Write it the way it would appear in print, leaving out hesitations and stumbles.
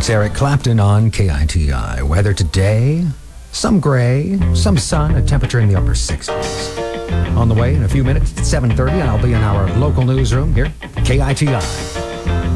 It's Eric Clapton on KITI. Weather today, some gray, some sun, a temperature in the upper 60s. On the way in a few minutes, it's 7:30, and I'll be in our local newsroom here, KITI.